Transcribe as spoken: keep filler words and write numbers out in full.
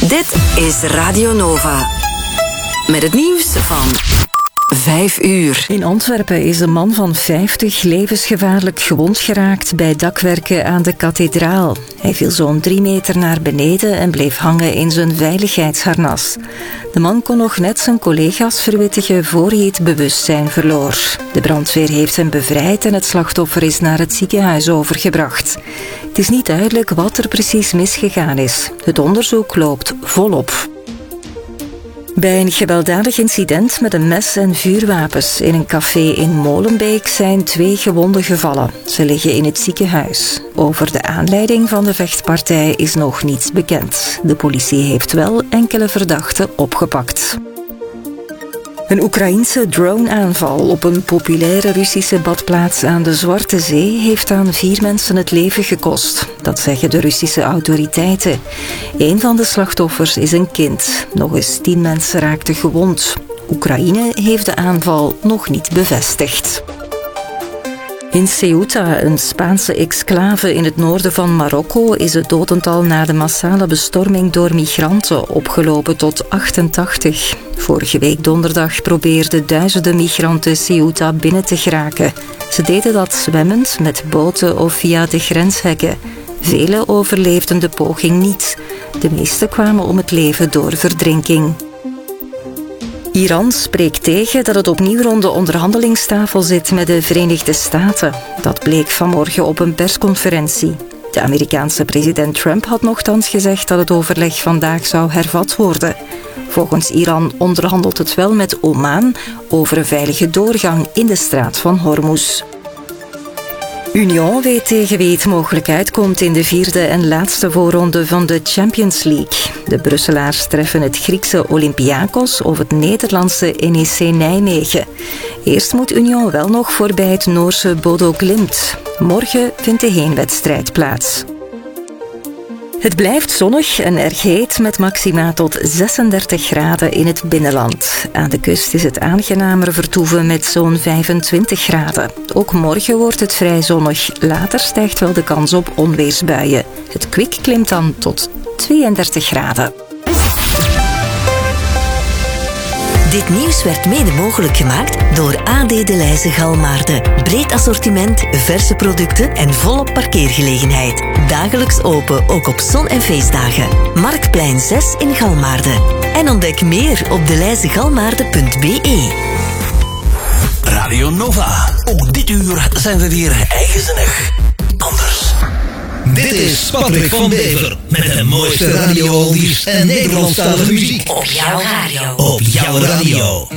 Dit is Radio Nova. Met het nieuws van vijf uur. In Antwerpen is een man van vijftig levensgevaarlijk gewond geraakt bij dakwerken aan de kathedraal. Hij viel zo'n drie meter naar beneden en bleef hangen in zijn veiligheidsharnas. De man kon nog net zijn collega's verwittigen voor hij het bewustzijn verloor. De brandweer heeft hem bevrijd en het slachtoffer is naar het ziekenhuis overgebracht. Het is niet duidelijk wat er precies misgegaan is. Het onderzoek loopt volop. Bij een gewelddadig incident met een mes en vuurwapens in een café in Molenbeek zijn twee gewonden gevallen. Ze liggen in het ziekenhuis. Over de aanleiding van de vechtpartij is nog niets bekend. De politie heeft wel enkele verdachten opgepakt. Een Oekraïense drone-aanval op een populaire Russische badplaats aan de Zwarte Zee heeft aan vier mensen het leven gekost. Dat zeggen de Russische autoriteiten. Een van de slachtoffers is een kind. Nog eens tien mensen raakten gewond. Oekraïne heeft de aanval nog niet bevestigd. In Ceuta, een Spaanse exclave in het noorden van Marokko, is het dodental na de massale bestorming door migranten opgelopen tot achtentachtig. Vorige week donderdag probeerden duizenden migranten Ceuta binnen te geraken. Ze deden dat zwemmend, met boten of via de grenshekken. Velen overleefden de poging niet. De meesten kwamen om het leven door verdrinking. Iran spreekt tegen dat het opnieuw rond de onderhandelingstafel zit met de Verenigde Staten. Dat bleek vanmorgen op een persconferentie. De Amerikaanse president Trump had nochtans gezegd dat het overleg vandaag zou hervat worden. Volgens Iran onderhandelt het wel met Oman over een veilige doorgang in de straat van Hormuz. Union weet tegen wie het mogelijk uitkomt in de vierde en laatste voorronde van de Champions League. De Brusselaars treffen het Griekse Olympiakos of het Nederlandse N E C Nijmegen. Eerst moet Union wel nog voorbij het Noorse Bodo Glimt. Morgen vindt de heenwedstrijd plaats. Het blijft zonnig en erg heet met maxima tot zesendertig graden in het binnenland. Aan de kust is het aangenamer vertoeven met zo'n vijfentwintig graden. Ook morgen wordt het vrij zonnig. Later stijgt wel de kans op onweersbuien. Het kwik klimt dan tot tweeëndertig graden. Dit nieuws werd mede mogelijk gemaakt door A D de Leize Galmaarden. Breed assortiment, verse producten en volop parkeergelegenheid. Dagelijks open, ook op zon- en feestdagen. Marktplein zes in Galmaarden. En ontdek meer op deleizegalmaarden punt b e. Radio Nova. Ook dit uur zijn we weer eigenzinnig. Anders. Dit is Patrick van Bever met de mooiste radio-oldies en Nederlandstalige muziek. Op jouw radio. Op jouw radio.